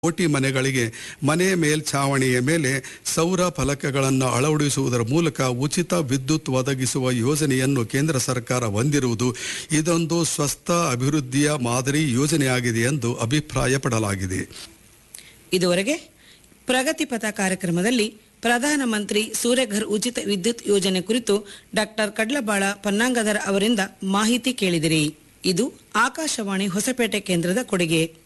ಕೋಟಿ ಮನೆಗಳಿಗೆ ಮನೆ ಮೇಲ್ಛಾವಣಿಯ ಮೇಲೆ ಸೌರ ಫಲಕಗಳನ್ನು ಅಳವಡಿಸುವುದರ ಮೂಲಕ ಉಚಿತ ವಿದ್ಯುತ್ ಒದಗಿಸುವ ಯೋಜನೆಯನ್ನು ಕೇಂದ್ರ ಸರ್ಕಾರ ಹೊಂದಿರುವುದು ಇದೊಂದು ಸ್ವಸ್ಥ ಅಭಿವೃದ್ಧಿಯ ಮಾದರಿ ಯೋಜನೆಯಾಗಿದೆ ಎಂದು ಅಭಿಪ್ರಾಯಪಡಲಾಗಿದೆ. ಇದುವರೆಗೆ ಪ್ರಗತಿಪಥ ಕಾರ್ಯಕ್ರಮದಲ್ಲಿ ಪ್ರಧಾನಮಂತ್ರಿ ಸೂರ್ಯಘರ್ ಉಚಿತ ವಿದ್ಯುತ್ ಯೋಜನೆ ಕುರಿತು ಡಾಕ್ಟರ್ ಕಡ್ಲಬಾಳ ಪನ್ನಾಂಗದರ ಅವರಿಂದ ಮಾಹಿತಿ ಕೇಳಿದಿರಿ. ಇದು ಆಕಾಶವಾಣಿ ಹೊಸಪೇಟೆ ಕೇಂದ್ರದ ಕೊಡುಗೆ.